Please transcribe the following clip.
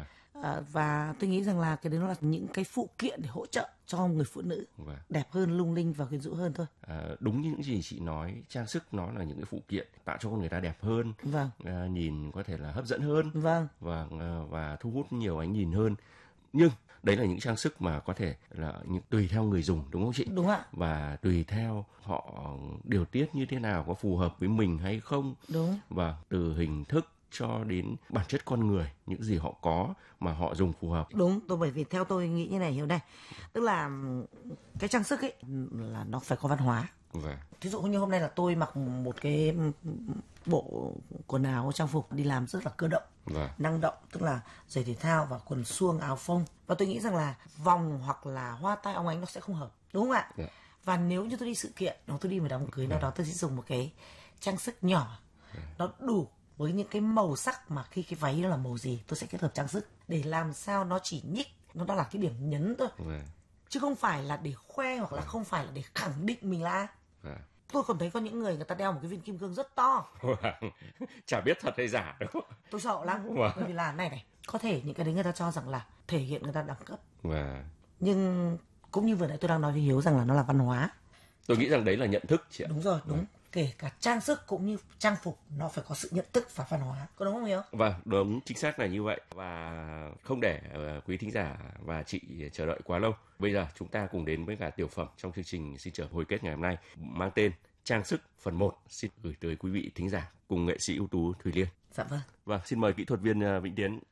Và tôi nghĩ rằng là cái đấy nó là những cái phụ kiện để hỗ trợ cho người phụ nữ đẹp hơn, lung linh và quyến rũ hơn thôi. Đúng như những gì chị nói, trang sức nó là những cái phụ kiện tạo cho con người ta đẹp hơn, nhìn có thể là hấp dẫn hơn, và thu hút nhiều ánh nhìn hơn. Nhưng đấy là những trang sức mà có thể là tùy theo người dùng, đúng không chị? Đúng ạ. Và tùy theo họ điều tiết như thế nào, có phù hợp với mình hay không. Đúng. Và từ hình thức cho đến bản chất con người, những gì họ có mà họ dùng phù hợp. Đúng, bởi vì theo tôi nghĩ như này, Hiếu này, tức là cái trang sức ấy là nó phải có văn hóa. Thí dụ như hôm nay là tôi mặc một cái bộ quần áo trang phục đi làm rất là cơ động, năng động, tức là giày thể thao và quần suông, áo phông, và tôi nghĩ rằng là vòng hoặc là hoa tai óng ánh nó sẽ không hợp, đúng không ạ? Và nếu như tôi đi sự kiện, hoặc tôi đi một đám cưới nào đó, tôi sẽ dùng một cái trang sức nhỏ, nó đủ với những cái màu sắc mà khi cái váy nó là màu gì, tôi sẽ kết hợp trang sức để làm sao nó chỉ nhích, nó đã là cái điểm nhấn thôi, chứ không phải là để khoe hoặc là không phải là để khẳng định mình là. Tôi còn thấy có những người ta đeo một cái viên kim cương rất to. Chả biết thật hay giả đâu. Tôi sợ lắm. Bởi vì là này, có thể những cái đấy người ta cho rằng là thể hiện người ta đẳng cấp. Nhưng cũng như vừa nãy tôi đang nói với Hiếu rằng là nó là văn hóa. Tôi nghĩ rằng đấy là nhận thức chị ạ. Đúng rồi, đúng. Kể cả trang sức cũng như trang phục, nó phải có sự nhận thức và văn hóa. Có đúng không Hiếu? Vâng, đúng, chính xác là như vậy. Và không để quý thính giả và chị chờ đợi quá lâu, bây giờ chúng ta cùng đến với cả tiểu phẩm trong chương trình Xin Chở Hồi Kết ngày hôm nay, mang tên Trang sức phần 1, xin gửi tới quý vị thính giả cùng nghệ sĩ ưu tú Thùy Liên. Dạ vâng. Vâng, xin mời kỹ thuật viên Vĩnh Tiến